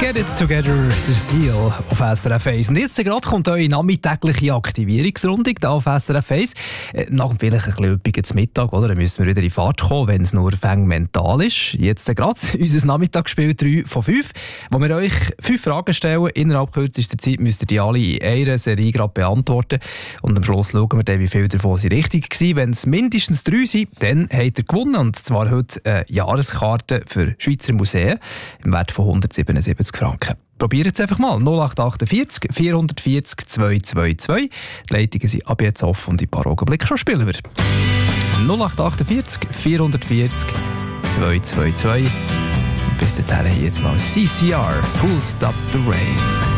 Get it together, der Seal auf SRF 1. Und jetzt gerade kommt eure nachmittägliche Aktivierungsrunde da auf SRF 1. Nach dem vielleicht ein bisschen üppigen Mittag, oder? Dann müssen wir wieder in Fahrt kommen, wenn es nur mental ist. Jetzt gerade unser Nachmittagsspiel 3 von 5, wo wir euch 5 Fragen stellen. Innerhalb kürzester Zeit müsst ihr die alle in einer Serie gerade beantworten. Und am Schluss schauen wir dann, wie viele davon sind richtig gewesen. Wenn es mindestens 3 sind, dann habt ihr gewonnen. Und zwar heute eine Jahreskarte für Schweizer Museen im Wert von 177 Franken. Probiert es einfach mal. 0848 440 222. Die Leitungen sind ab jetzt offen und in ein paar Augenblicken schon spielen wir. 0848 440 222. Bis dahin jetzt mal CCR. Who'll Stop the Rain?